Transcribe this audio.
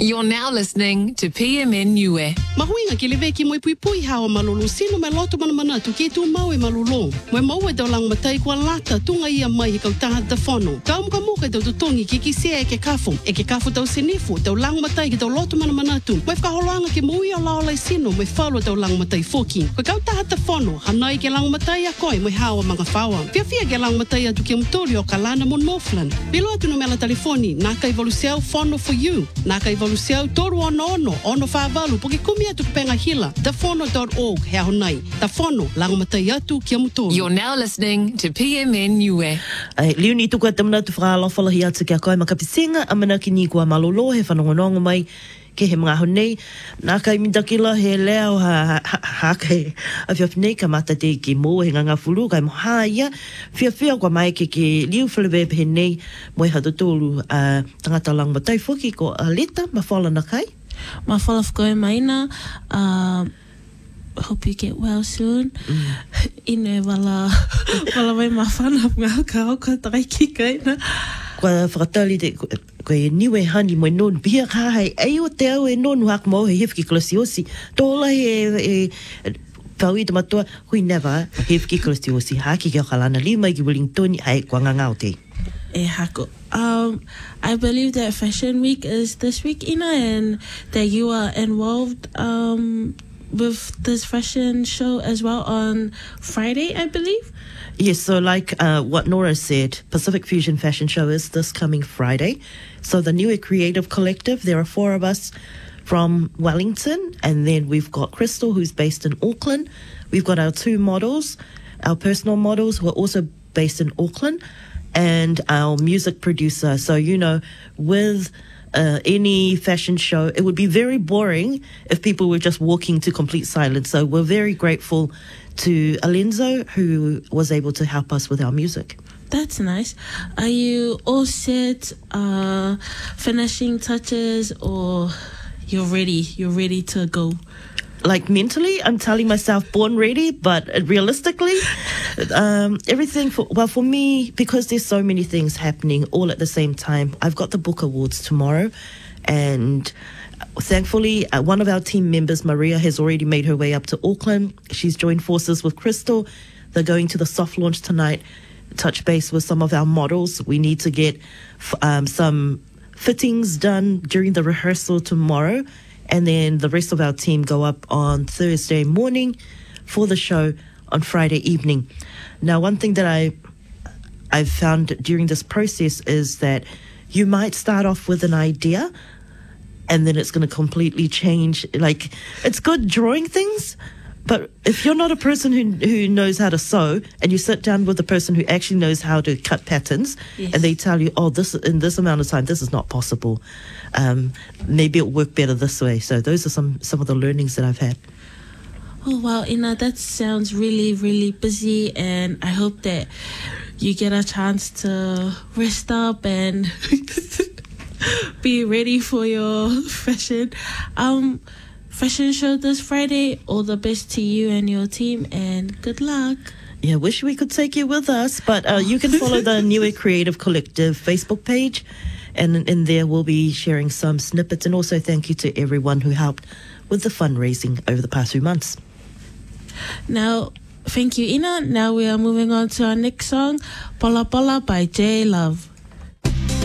You're now listening to PMN Niue. Mahuinga ki lewe ki moe pui pui hawa malolo sino me loto mana manatu ki tu mau e malolo. Moe mau e tau lang matai kua lata tunga ia mai i kau taha ta whono. Ka muka tau tutongi ki sea e ke kafu. E ke kafu tau sinifu, tau lang matai ki tau loto mana manatu. Moe whakaholoanga ki mui o laolai sino moe whalua tau lang matai foki. Koe kau taha ta whono, hanai ke lang matai a koe moe hawa mga whawa. Fia ke lang matai atu ki mtori o Kalana mo Northland. Bilo atu no mela telefoni, nā kai valuseau whono for you. Nā kai valuseau toru ono whāwalu, poke kumi atu penga hila, tafono.org, hea honai. Tafono, lang matai atu ki mtori. You're now listening to PMN Niue. Liu ni tuku atamana tu whaalawhalahi atu kia koe makapisinga, amana ki ni kua malolo, he whanongononga mai, ke he mga honei. Nā kai mindakila he leo ha kai a whiawhinei ka mata te ki mō he nganga furu, kai moha ia, whiawhia kua mai ke liu whilewepe he nei, moe hatutolu tangata lang matai whuki ko a leta, ma whala na kai. Ma whala whkoe maina, hope you get well soon. Ine wala mai ma whana ngā ka oka tai ki kaina. Kua whakatali te koe niwe hani moe nonu pia kahai ei o te au e nonu hak mo he hefki klasiosi tōla he pau i te matua hui never hefki klasiosi haki kia kalana li mai ki Wellington hai kua ngangau te hako. I believe that Fashion Week is this week, Ina, and that you are involved with this fashion show as well on Friday, I believe. Yes, so like what Nora said, Pacific Fusion Fashion Show is this coming Friday. So the Niue Creative Collective, there are 4 of us from Wellington, and then we've got Crystal, who's based in Auckland. We've got our 2 models, our personal models, who are also based in Auckland, and our music producer. So, you know, with any fashion show, it would be very boring if people were just walking to complete silence. So we're very grateful to Alenzo, who was able to help us with our music. That's nice. Are you all set, finishing touches, or you're ready to go? Like mentally, I'm telling myself born ready, but realistically, everything for me, because there's so many things happening all at the same time. I've got the book awards tomorrow, and thankfully, one of our team members, Maria, has already made her way up to Auckland. She's joined forces with Crystal. They're going to the soft launch tonight, touch base with some of our models. We need to get some fittings done during the rehearsal tomorrow. And then the rest of our team go up on Thursday morning for the show on Friday evening. Now, one thing that I've found during this process is that you might start off with an idea and then it's going to completely change. Like, it's good drawing things, but if you're not a person who knows how to sew and you sit down with a person who actually knows how to cut patterns, yes, and they tell you, oh, this in this amount of time, this is not possible. Maybe it'll work better this way. So those are some of the learnings that I've had. Oh, wow, Ina, that sounds really, really busy, and I hope that you get a chance to rest up and be ready for your fashion show this Friday. All the best to you and your team, and good luck. Yeah, wish we could take you with us, but you can follow the Niue Creative Collective Facebook page, and in there we'll be sharing some snippets. And also thank you to everyone who helped with the fundraising over the past few months. Now, thank you, Ina. Now we are moving on to our next song, Pola Pola by J Love.